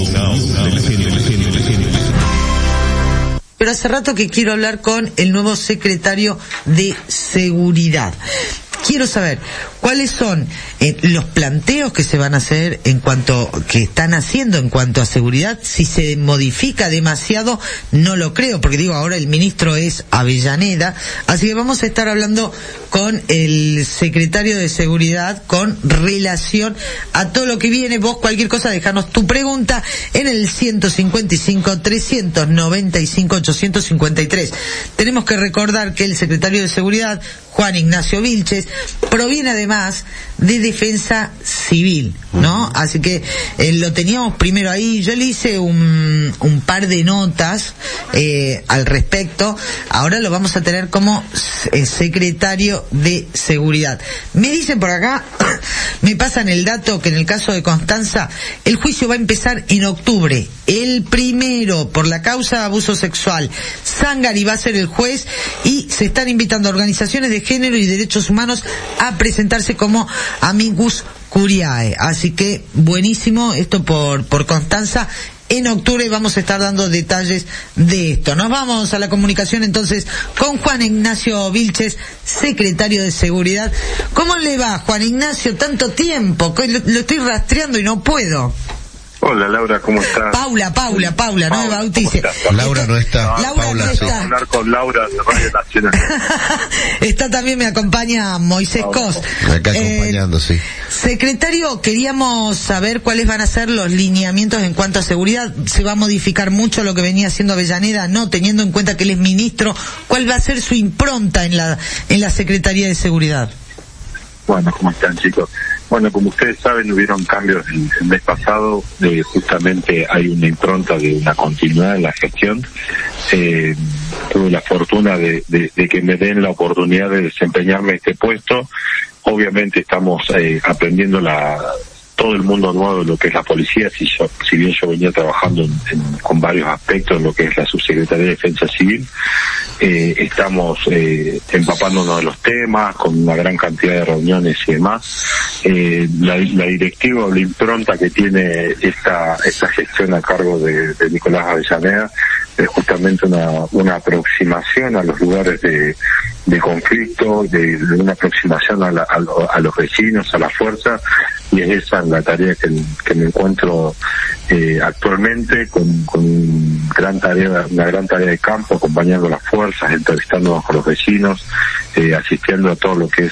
Pero hace rato que quiero hablar con el nuevo secretario de Seguridad. Quiero saber cuáles son los planteos que se van a hacer que están haciendo en cuanto a seguridad. Si se modifica demasiado, no lo creo, porque digo, ahora el ministro es Avellaneda, así que vamos a estar hablando con el secretario de Seguridad con relación a todo lo que viene. Vos, cualquier cosa, dejanos tu pregunta en el 155-395-853. Tenemos que recordar que el secretario de Seguridad, Juan Ignacio Vilches, proviene además de Defensa Civil, ¿no? Así que lo teníamos primero ahí. Yo le hice un par de notas al respecto. Ahora lo vamos a tener como secretario de Seguridad. Me dicen por acá, me pasan el dato que en el caso de Constanza, el juicio va a empezar en octubre. El primero por la causa de abuso sexual. Zangari va a ser el juez y se están invitando a organizaciones de género y derechos humanos a presentarse como amicus curiae. Así que buenísimo esto por Constanza. En octubre vamos a estar dando detalles de esto. Nos vamos a la comunicación entonces con Juan Ignacio Vilches, secretario de Seguridad. ¿Cómo le va, Juan Ignacio? Tanto tiempo, lo estoy rastreando y no puedo. Hola, Laura, ¿cómo estás? Paula, no me bautice. Laura no está. Laura no está. Vamos a hablar con Laura de Radio Nacional. Está también, me acompaña Moisés Cos. Acá acompañando, sí. Secretario, queríamos saber cuáles van a ser los lineamientos en cuanto a seguridad. ¿Se va a modificar mucho lo que venía haciendo Avellaneda? No, teniendo en cuenta que él es ministro. ¿Cuál va a ser su impronta en la Secretaría de Seguridad? Bueno, ¿cómo están, chicos? Bueno, como ustedes saben, hubieron cambios el mes pasado. Justamente hay una impronta de una continuidad en la gestión. Tuve la fortuna de que me den la oportunidad de desempeñarme este puesto. Obviamente estamos aprendiendo todo el mundo nuevo de lo que es la policía. Si bien yo venía trabajando con varios aspectos en lo que es la Subsecretaría de Defensa Civil, estamos empapándonos de los temas, con una gran cantidad de reuniones y demás. La directiva o la impronta que tiene esta gestión a cargo de Nicolás Avellaneda es justamente una aproximación a los lugares de conflicto, de una aproximación a los vecinos, a la fuerza, y es esa la tarea que me encuentro actualmente con una gran tarea de campo, acompañando a las fuerzas, entrevistándonos con los vecinos, asistiendo a todo lo que es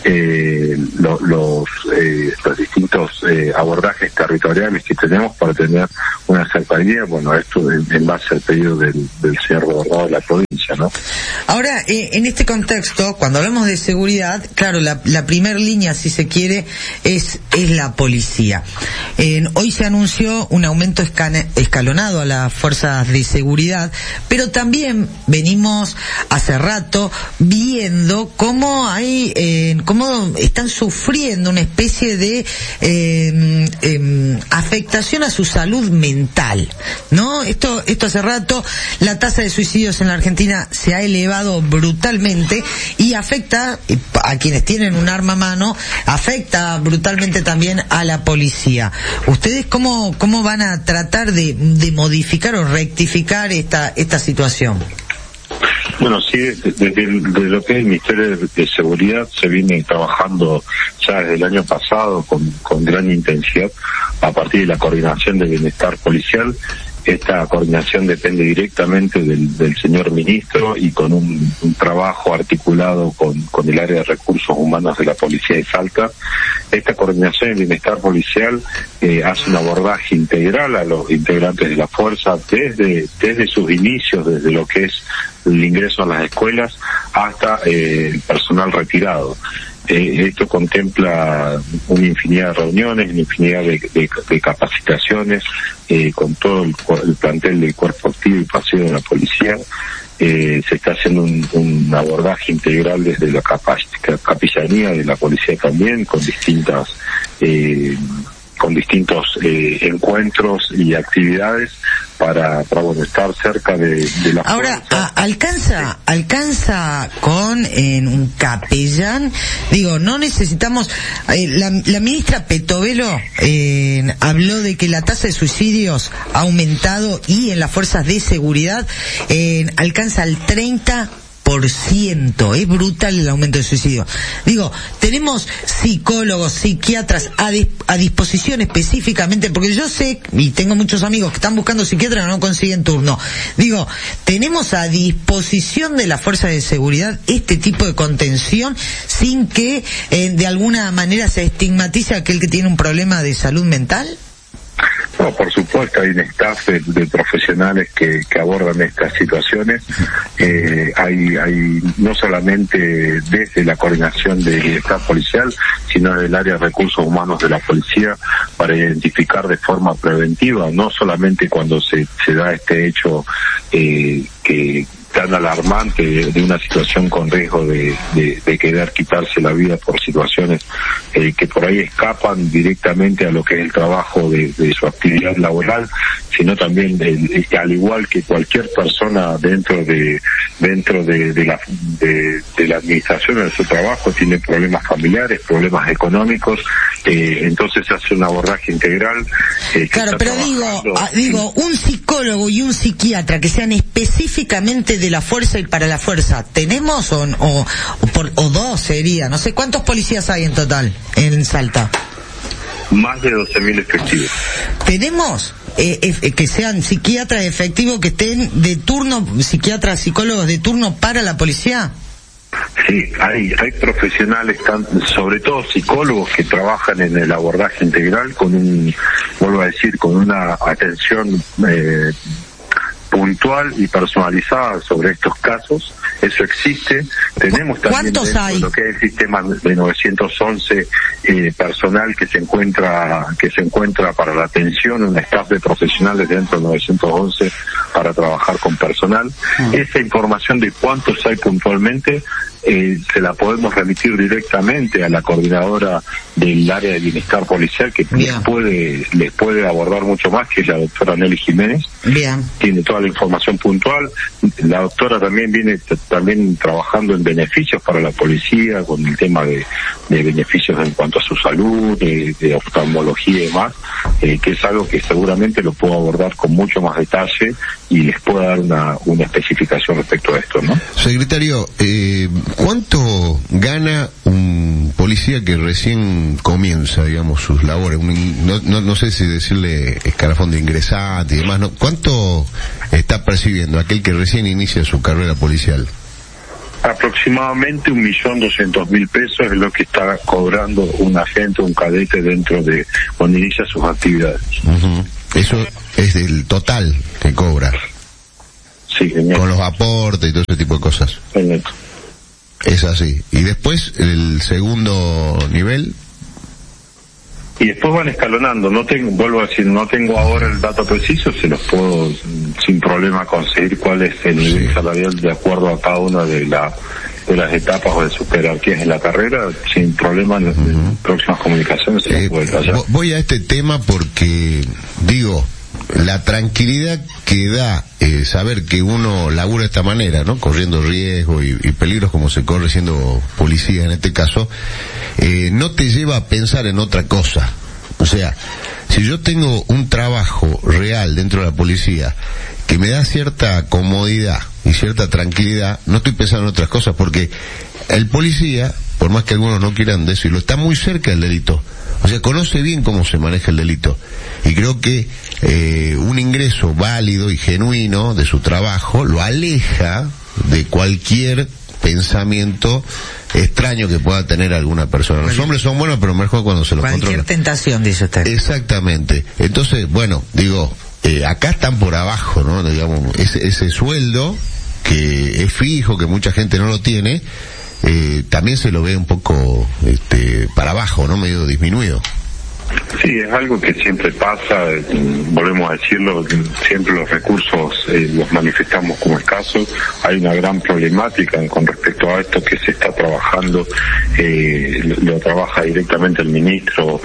los distintos abordajes territoriales que tenemos para tener una cercanía. Bueno, esto en base al pedido del señor gobernador de la provincia, ¿no? Ahora, en este contexto, cuando hablamos de seguridad, claro, la primer línea, si se quiere, es la policía. Hoy se anunció un aumento escalonado a las fuerzas de seguridad, pero también venimos hace rato viendo cómo están sufriendo una especie de afectación a su salud mental, ¿no? Esto hace rato. La tasa de suicidios en la Argentina se ha elevado brutalmente y afecta a quienes tienen un arma a mano, afecta brutalmente también a la policía. ¿Ustedes cómo van a tratar de modificar o rectificar esta situación? Bueno, sí, desde lo que es el Ministerio de Seguridad se viene trabajando ya desde el año pasado con gran intensidad a partir de la coordinación de bienestar policial. Esta coordinación depende directamente del señor ministro y con un trabajo articulado con el área de recursos humanos de la policía de Salta. Esta coordinación de bienestar policial hace un abordaje integral a los integrantes de la fuerza desde sus inicios, desde lo que es el ingreso a las escuelas hasta el personal retirado. Esto contempla una infinidad de reuniones, una infinidad de capacitaciones con todo el plantel del cuerpo activo y pasivo de la policía. Se está haciendo un abordaje integral desde la capillanía de la policía también, con distintos encuentros y actividades bueno, estar cerca de la ahora alcanza con un capellán. Digo, no necesitamos la ministra Petovelo habló de que la tasa de suicidios ha aumentado y en las fuerzas de seguridad alcanza el 30%. Es brutal el aumento de suicidio. Digo, tenemos psicólogos, psiquiatras a disposición específicamente, porque yo sé, y tengo muchos amigos que están buscando psiquiatras y no consiguen turno. Digo, tenemos a disposición de las fuerzas de seguridad este tipo de contención sin que de alguna manera se estigmatice a aquel que tiene un problema de salud mental. No, por supuesto, hay un staff de profesionales que abordan estas situaciones. Hay no solamente desde la coordinación del staff policial, sino del área de recursos humanos de la policía para identificar de forma preventiva, no solamente cuando se da este hecho que tan alarmante de una situación con riesgo de querer quitarse la vida por situaciones que por ahí escapan directamente a lo que es el trabajo de su actividad laboral, sino también al igual que cualquier persona dentro de la administración de su trabajo tiene problemas familiares, problemas económicos, entonces se hace un abordaje integral. Claro, pero digo, un psicólogo y un psiquiatra que sean específicamente de la fuerza y para la fuerza, ¿tenemos o dos sería? No sé, ¿cuántos policías hay en total en Salta? Más de 12.000 efectivos. ¿Tenemos que sean psiquiatras efectivos que estén de turno, psiquiatras, psicólogos de turno para la policía? Sí, hay profesionales, sobre todo psicólogos que trabajan en el abordaje integral con con una atención puntual y personalizada sobre estos casos. Eso existe. Tenemos también lo que es el sistema de 911 personal que se encuentra para la atención, un staff de profesionales dentro del 911 para trabajar con personal. Esa información de cuántos hay puntualmente se la podemos remitir directamente a la coordinadora del área de bienestar policial, que les puede abordar mucho más, que es la doctora Nelly Jiménez. Bien. Tiene toda la información puntual. La doctora también viene trabajando en beneficios para la policía, con el tema de beneficios en cuanto a su salud, de oftalmología y demás, que es algo que seguramente lo puedo abordar con mucho más detalle y les puedo dar una especificación respecto a esto, ¿no? Secretario, ¿cuánto gana un policía que recién comienza, digamos, sus labores? No sé si decirle escalafón de ingresante y demás, ¿no? ¿Cuánto está percibiendo aquel que recién inicia su carrera policial? Aproximadamente 1.200.000 pesos es lo que está cobrando un agente, un cadete dentro de cuando inicia sus actividades. Eso es el total que cobra. Sí, señor. Con los aportes y todo ese tipo de cosas. Señor. Es así. Y después, el segundo nivel. Y después van escalonando. Vuelvo a decir, no tengo ahora el dato preciso, se los puedo sin problema conseguir cuál es el nivel salarial de acuerdo a cada una de las etapas o de sus jerarquías en la carrera, sin problema en próximas comunicaciones. Voy a este tema porque, digo, la tranquilidad que da saber que uno labura de esta manera, ¿no? Corriendo riesgos y peligros como se corre siendo policía en este caso, no te lleva a pensar en otra cosa. O sea, si yo tengo un trabajo real dentro de la policía que me da cierta comodidad y cierta tranquilidad, no estoy pensando en otras cosas, porque el policía, por más que algunos no quieran decirlo, está muy cerca del delito. O sea, conoce bien cómo se maneja el delito. Y creo que un ingreso válido y genuino de su trabajo lo aleja de cualquier pensamiento extraño que pueda tener alguna persona. Los hombres son buenos, pero mejor cuando se los controla. Cualquier tentación, dice usted. Exactamente. Entonces, bueno, digo, acá están por abajo, ¿no? Digamos, ese sueldo que es fijo, que mucha gente no lo tiene, también se lo ve un poco para abajo, ¿no? Medio disminuido. Sí, es algo que siempre pasa, volvemos a decirlo, siempre los recursos los manifestamos como escasos. Hay una gran problemática con respecto a esto que se está trabajando, lo trabaja directamente el ministro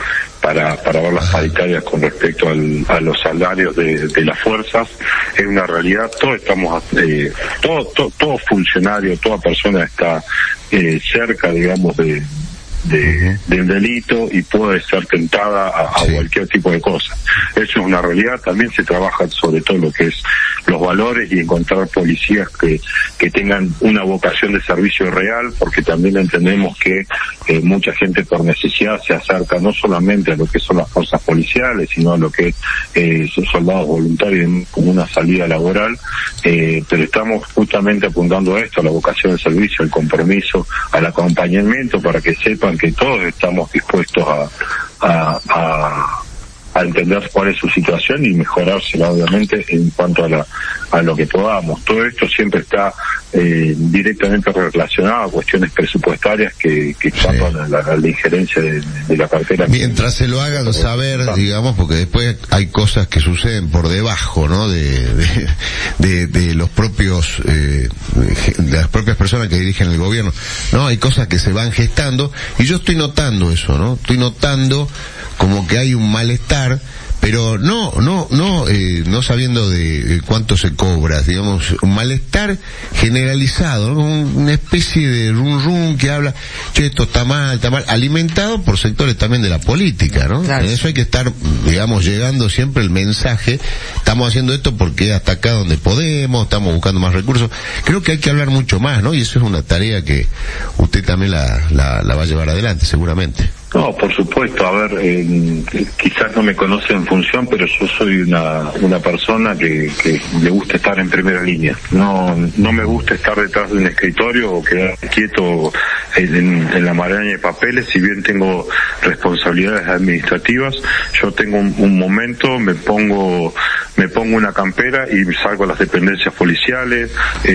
para ver las paritarias con respecto a los salarios de las fuerzas. Es una realidad. Todos estamos, todo funcionario, toda persona está cerca, digamos, del delito y puede ser tentada a cualquier tipo de cosa. Eso es una realidad. También se trabaja sobre todo lo que es los valores y encontrar policías que tengan una vocación de servicio real, porque también entendemos que mucha gente por necesidad se acerca no solamente a lo que son las fuerzas policiales, sino a lo que son soldados voluntarios como una salida laboral, pero estamos justamente apuntando a esto, a la vocación de servicio, al compromiso, al acompañamiento, para que sepan que todos estamos dispuestos a entender cuál es su situación y mejorársela, obviamente, en cuanto a lo que podamos. Todo esto siempre está directamente relacionado a cuestiones presupuestarias que escapan a la injerencia de la cartera. Mientras se lo hagan saber, digamos, porque después hay cosas que suceden por debajo, ¿no? De los propios, de las propias personas que dirigen el gobierno, ¿no? Hay cosas que se van gestando y yo estoy notando eso, ¿no? Estoy notando como que hay un malestar, pero no sabiendo de cuánto se cobra, digamos, un malestar generalizado, ¿no? Una especie de rum que habla, che, esto está mal, alimentado por sectores también de la política, ¿no? Claro. En eso hay que estar, digamos, llegando siempre el mensaje, estamos haciendo esto porque hasta acá donde podemos, estamos buscando más recursos. Creo que hay que hablar mucho más, ¿no? Y eso es una tarea que usted también la va a llevar adelante, seguramente. No, por supuesto. A ver, quizás no me conoce en función, pero yo soy una persona que le gusta estar en primera línea. No me gusta estar detrás de un escritorio o quedar quieto en la maraña de papeles. Si bien tengo responsabilidades administrativas, yo tengo un momento, me pongo una campera y salgo a las dependencias policiales.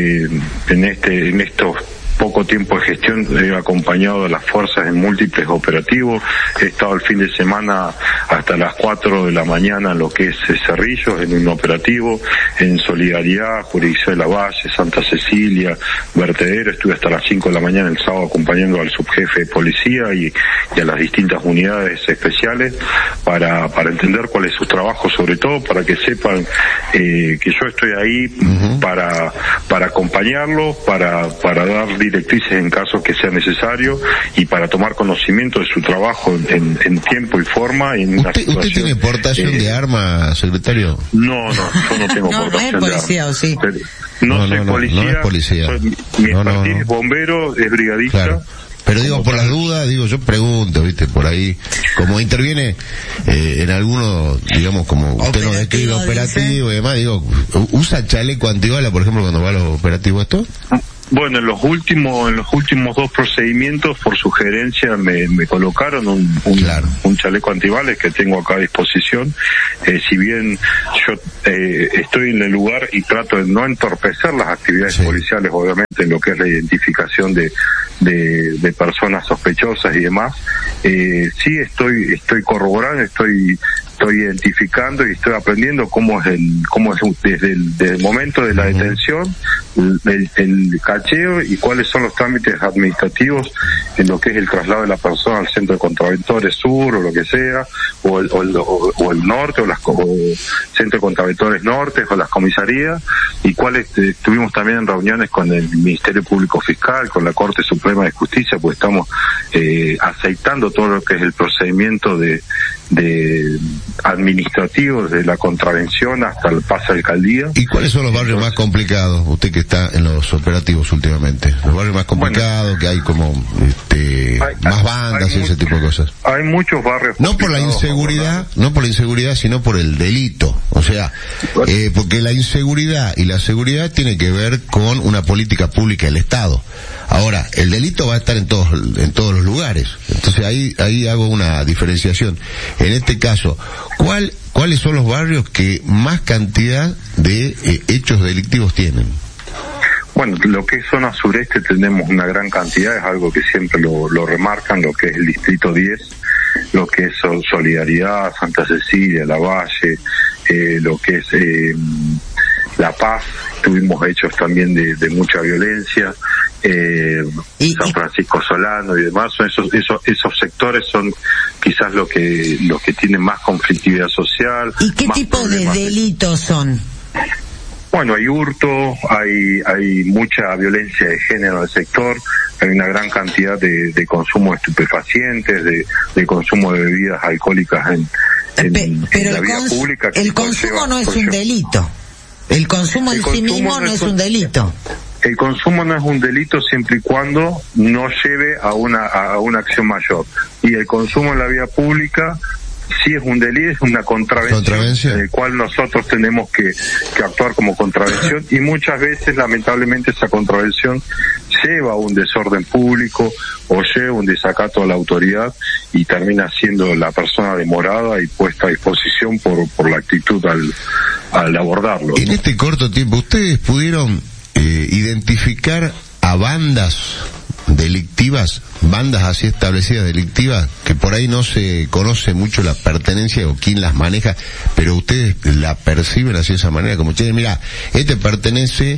En estos poco tiempo de gestión he acompañado a las fuerzas en múltiples operativos. He estado el fin de semana hasta las 4 de la mañana en lo que es Cerrillos, en un operativo, en Solidaridad, Jurisdicción de la Valle, Santa Cecilia, Vertedero. Estuve hasta las 5 de la mañana el sábado acompañando al subjefe de policía y a las distintas unidades especiales para entender cuál es su trabajo, sobre todo para que sepan que yo estoy ahí para acompañarlos, para dar directrices en caso que sea necesario y para tomar conocimiento de su trabajo en tiempo y forma. ¿Usted tiene portación de arma, secretario? No, yo no tengo portación no es policía, de arma. ¿o sí? No soy policía. No es policía. Mi expertise es bombero, es brigadista. Claro. Pero digo, por las dudas, yo pregunto, ¿viste? Por ahí, como interviene en alguno, digamos, como usted nos describe operativo y demás, ¿usa chaleco antibala, por ejemplo, cuando va a los operativos esto? Bueno, en los últimos 2 procedimientos, por sugerencia, me colocaron un chaleco antibales que tengo acá a disposición. Si bien yo estoy en el lugar y trato de no entorpecer las actividades policiales, obviamente, en lo que es la identificación de personas sospechosas y demás, sí estoy corroborando, estoy identificando y estoy aprendiendo cómo es desde el momento de la detención, el cacheo y cuáles son los trámites administrativos en lo que es el traslado de la persona al centro de contraventores sur o lo que sea, o el norte, o centro de contraventores norte, o las comisarías, y cuáles estuvimos también en reuniones con el Ministerio Público Fiscal, con la Corte Suprema de Justicia, pues estamos aceitando todo lo que es el procedimiento de administrativos de la contravención hasta el pase a alcaldía. ¿Y cuáles son los barrios más complicados, usted que está en los operativos últimamente? Los barrios más complicados, que hay como más bandas y ese tipo de cosas. Hay muchos barrios no por la inseguridad, sino por el delito. O sea, porque la inseguridad y la seguridad tiene que ver con una política pública del Estado. Ahora, el delito va a estar en todos los lugares. Entonces ahí hago una diferenciación. En este caso, ¿cuáles son los barrios que más cantidad de hechos delictivos tienen? Bueno, lo que es zona sureste tenemos una gran cantidad, es algo que siempre lo remarcan, lo que es el distrito 10, lo que es Solidaridad, Santa Cecilia, La Valle, lo que es La Paz. Tuvimos hechos también de mucha violencia, San Francisco Solano y demás, son esos sectores son quizás lo que tienen más conflictividad social. ¿Y qué tipo de delitos son? Bueno, hay hurto, hay mucha violencia de género en el sector, hay una gran cantidad de consumo de estupefacientes, de consumo de bebidas alcohólicas en la vía pública. El consumo no es un delito. El consumo en sí mismo no es un delito. El consumo no es un delito siempre y cuando no lleve a una acción mayor. Y el consumo en la vía pública sí es un delito, es una contravención, en el cual nosotros tenemos que actuar como contravención, y muchas veces lamentablemente esa contravención lleva a un desorden público o lleva un desacato a la autoridad y termina siendo la persona demorada y puesta a disposición por la actitud al abordarlo. En este corto tiempo, ¿ustedes pudieron identificar a bandas delictivas, bandas así establecidas delictivas, que por ahí no se conoce mucho la pertenencia o quién las maneja, pero ustedes la perciben así de esa manera, como che, mira, este pertenece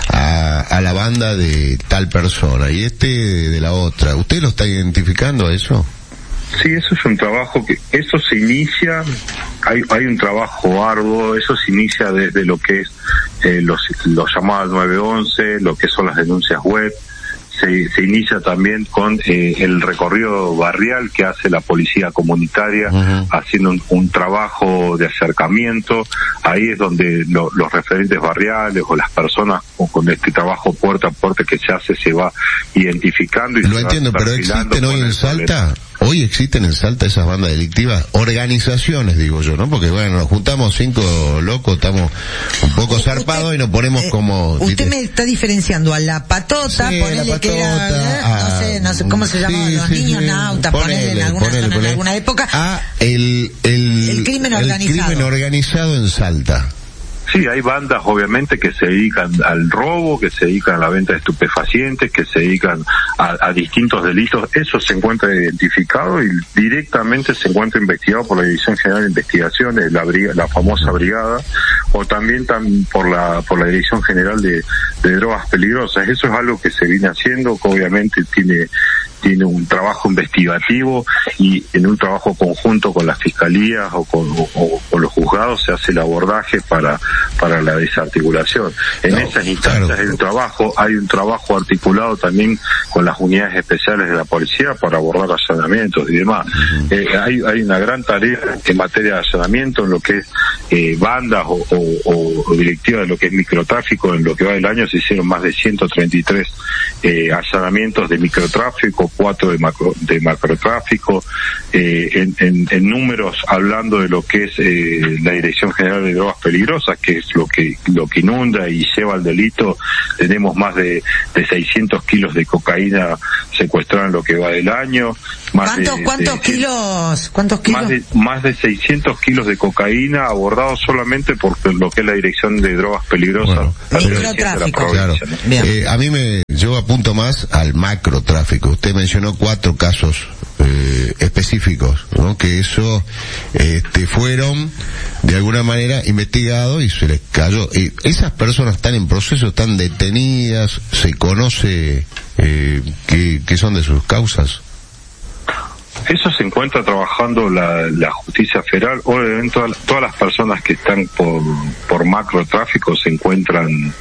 a la banda de tal persona y este de la otra? ¿Usted lo está identificando a eso? Sí, eso es un trabajo eso se inicia, hay un trabajo arduo, eso se inicia desde lo que es los llamados 911, lo que son las denuncias web. Se inicia también con el recorrido barrial que hace la policía comunitaria, haciendo un trabajo de acercamiento. Ahí es donde los referentes barriales o las personas con este trabajo puerta a puerta que se hace se va identificando. Y lo entiendo, pero ¿existen hoy en Salta? Hoy existen en Salta esas bandas delictivas, organizaciones, digo yo, ¿no? Porque bueno, nos juntamos 5 locos, estamos un poco zarpados y nos ponemos como... Usted me está diferenciando a la patota, sí, ponele que era, no sé cómo se llamaban, los niños nautas, ponele en alguna zona, en alguna época. El crimen organizado. El crimen organizado en Salta. Sí, hay bandas obviamente que se dedican al robo, que se dedican a la venta de estupefacientes, que se dedican a distintos delitos. Eso se encuentra identificado y directamente se encuentra investigado por la Dirección General de Investigaciones, la famosa brigada, o también por la Dirección General de Drogas Peligrosas. Eso es algo que se viene haciendo, que obviamente tiene un trabajo investigativo, y en un trabajo conjunto con las fiscalías o con los juzgados se hace el abordaje para la desarticulación. En esas instancias hay un trabajo articulado también con las unidades especiales de la policía para abordar allanamientos y demás. Hay una gran tarea en materia de allanamiento en lo que es bandas o directivas de lo que es microtráfico. En lo que va del año se hicieron más de 133 allanamientos de microtráfico, 4 de macrotráfico. En números, hablando de lo que es la Dirección General de Drogas Peligrosas, que es lo que inunda y lleva al delito, tenemos más de 600 kilos de cocaína secuestrada en lo que va del año. ¿Cuántos kilos? Más de 600 kilos de cocaína abordados solamente por lo que es la Dirección de Drogas Peligrosas. Microtráfico. Claro. ¿No? Yo apunto más al macrotráfico. Usted mencionó 4 casos específicos, ¿no? Que eso fueron de alguna manera investigados y se les cayó. ¿Esas personas están en proceso, están detenidas? ¿Se conoce qué son de sus causas? Eso se encuentra trabajando la justicia federal. Obviamente todas las personas que están por macrotráfico se encuentran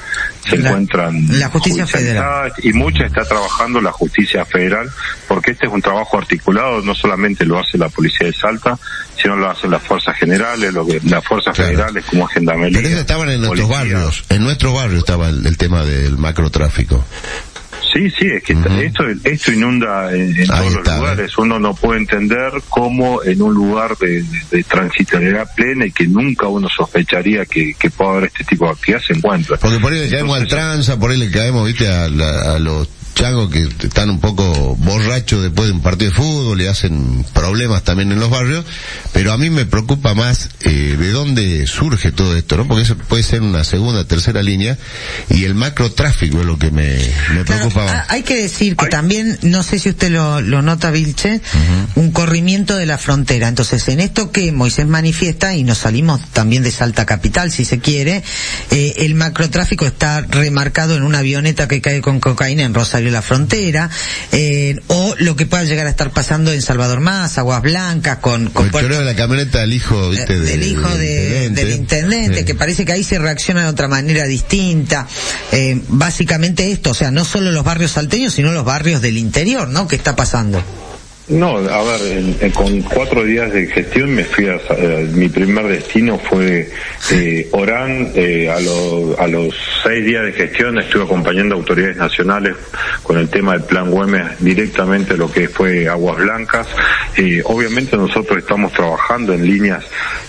la justicia federal, y mucha está trabajando la justicia federal, porque este es un trabajo articulado. No solamente lo hace la policía de Salta, sino lo hacen las fuerzas generales, las fuerzas federales como Gendarmería. Pero estaban en nuestros barrios. En nuestros barrios estaba el tema del macrotráfico. Sí, es que esto inunda en todos los lugares. Uno no puede entender cómo en un lugar de transitoriedad plena y que nunca uno sospecharía que pueda haber este tipo de actividad se encuentra. Porque por ahí le caemos al tranza, por ahí le caemos, viste, a los changos que están un poco borrachos después de un partido de fútbol y hacen problemas también en los barrios, pero a mí me preocupa más de dónde surge todo esto, ¿no? Porque eso puede ser una segunda, tercera línea, y el macrotráfico es lo que me preocupa más. Hay que decir que también, no sé si usted lo nota, Vilche, un corrimiento de la frontera. Entonces, en esto que Moisés manifiesta, y nos salimos también de Salta capital, si se quiere, el macrotráfico está remarcado en una avioneta que cae con cocaína en Rosario abrió la frontera, o lo que pueda llegar a estar pasando en Salvador Más, Aguas Blancas, con el choreo de la camioneta del hijo, ¿viste? Del hijo del intendente, que parece que ahí se reacciona de otra manera distinta. Básicamente esto, o sea, no solo los barrios salteños, sino los barrios del interior, ¿no? ¿Qué está pasando? No, a ver, con 4 días de gestión me fui mi primer destino fue Orán. A los 6 días de gestión estuve acompañando a autoridades nacionales con el tema del Plan Güemes directamente lo que fue Aguas Blancas. Obviamente nosotros estamos trabajando en líneas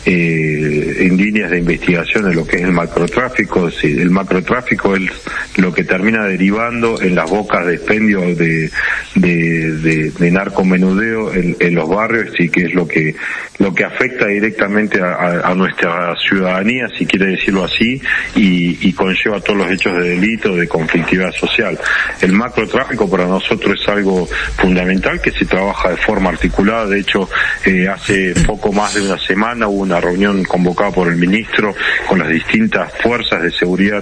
de investigación en lo que es el macrotráfico. Sí, el macrotráfico es lo que termina derivando en las bocas de expendio de narcomenudeo en los barrios, y que es lo que afecta directamente a nuestra ciudadanía, si quiere decirlo así, y conlleva todos los hechos de delito, de conflictividad social. El macrotráfico para nosotros es algo fundamental que se trabaja de forma articulada. De hecho, hace poco más de una semana hubo una reunión convocada por el ministro con las distintas fuerzas de seguridad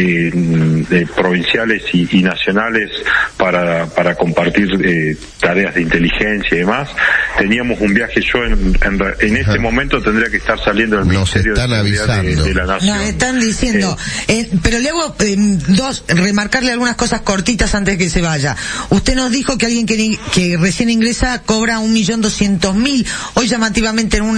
provinciales y nacionales para compartir tareas de inteligencia y demás. Teníamos un viaje, yo en este momento tendría que estar saliendo del Ministerio de Seguridad de la Nación. Nos están diciendo, pero le hago remarcarle algunas cosas cortitas antes de que se vaya. Usted nos dijo que alguien que recién ingresa cobra 1.200.000. Hoy llamativamente en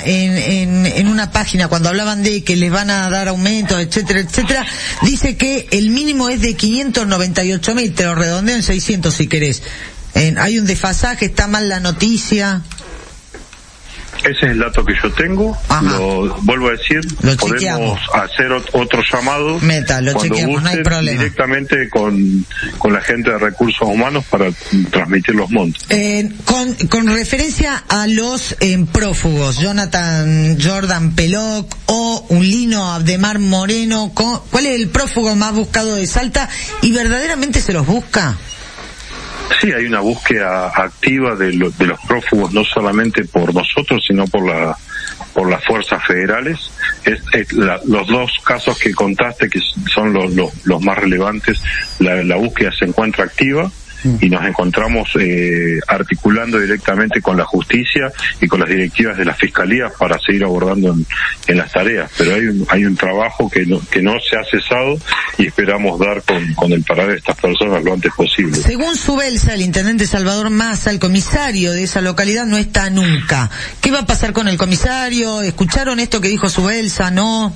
una página, cuando hablaban de que les van a dar aumentos, etcétera, etcétera, dice que el mínimo es de 598.000, te lo redondeo en 600 si querés. Hay un desfasaje, está mal la noticia. Ese es el dato que yo tengo. Lo vuelvo a decir, podemos hacer otro llamado lo chequeamos, no hay problema, directamente con la gente de recursos humanos para transmitir los montos. Con referencia a los prófugos, Jordan Peloc o un Lino Abdemar Moreno, ¿cuál es el prófugo más buscado de Salta y verdaderamente se los busca? Sí, hay una búsqueda activa de los prófugos, no solamente por nosotros, sino por las fuerzas federales. Los dos casos que contaste, que son los más relevantes, la búsqueda se encuentra activa y nos encontramos articulando directamente con la justicia y con las directivas de las fiscalías para seguir abordando en las tareas. Pero hay un trabajo que no se ha cesado y esperamos dar con el parar de estas personas lo antes posible. Según Subelsa, el intendente Salvador Massa, el comisario de esa localidad no está nunca. ¿Qué va a pasar con el comisario? ¿Escucharon esto que dijo Subelsa? ¿No?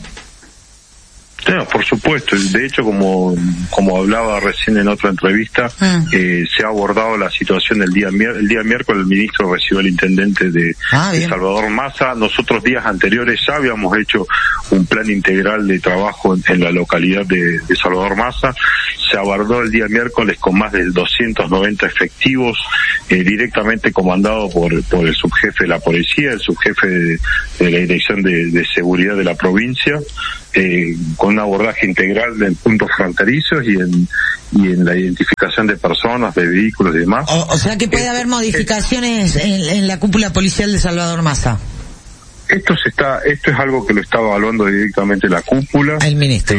No, por supuesto. De hecho, como hablaba recién en otra entrevista, se ha abordado la situación el día miércoles. El ministro recibió al intendente de Salvador Massa. Nosotros días anteriores ya habíamos hecho un plan integral de trabajo en la localidad de Salvador Massa. Se abordó el día miércoles con más de 290 efectivos, directamente comandado por el subjefe de la policía, el subjefe de la Dirección de Seguridad de la provincia, con un abordaje integral en puntos fronterizos y en la identificación de personas, de vehículos y demás. O sea que puede haber modificaciones en la cúpula policial de Salvador Massa. Esto es algo que lo está evaluando directamente la cúpula. El ministro.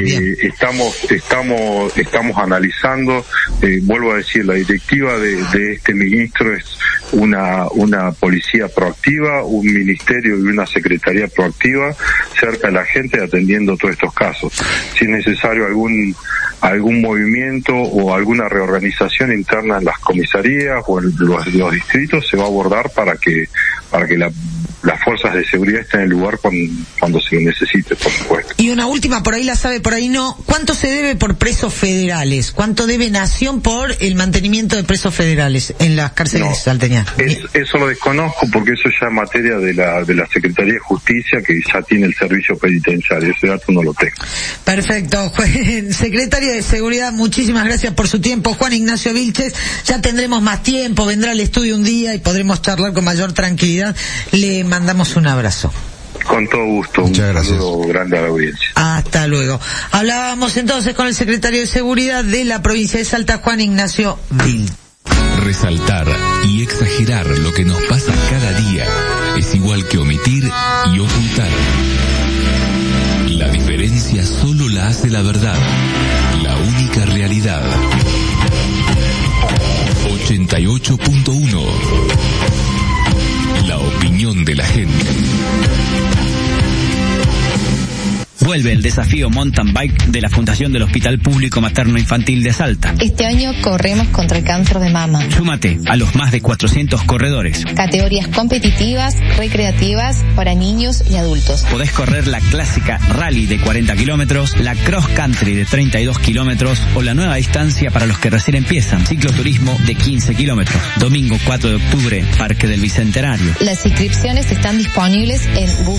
Estamos analizando, vuelvo a decir, la directiva de este ministro es una policía proactiva, un ministerio y una secretaría proactiva cerca de la gente atendiendo todos estos casos. Si es necesario algún movimiento o alguna reorganización interna en las comisarías o en los distritos, se va a abordar para que las fuerzas de seguridad estén en el lugar cuando se lo necesite, por supuesto. Y una última, por ahí la sabe, por ahí no. ¿Cuánto se debe por presos federales? ¿Cuánto debe Nación por el mantenimiento de presos federales en las cárceles salteñas? Eso lo desconozco porque eso ya es materia de la Secretaría de Justicia, que ya tiene el servicio penitenciario. Ese dato no lo tengo. Perfecto. Secretario de Seguridad, muchísimas gracias por su tiempo. Juan Ignacio Vilches, ya tendremos más tiempo, vendrá al estudio un día y podremos charlar con mayor tranquilidad. Le mandamos un abrazo. Con todo gusto. Muchas gracias. Un saludo grande a la audiencia. Hasta luego. Hablábamos entonces con el secretario de Seguridad de la provincia de Salta, Juan Ignacio Vilches. Resaltar y exagerar lo que nos pasa cada día es igual que omitir y ocultar. La diferencia solo la hace la verdad, la única realidad. 88.1. La opinión de la gente. Vuelve el desafío mountain bike de la Fundación del Hospital Público Materno Infantil de Salta. Este año corremos contra el cáncer de mama. Súmate a los más de 400 corredores. Categorías competitivas, recreativas, para niños y adultos. Podés correr la clásica rally de 40 kilómetros, la cross country de 32 kilómetros o la nueva distancia para los que recién empiezan, cicloturismo de 15 kilómetros. Domingo 4 de octubre, Parque del Bicentenario. Las inscripciones están disponibles en Google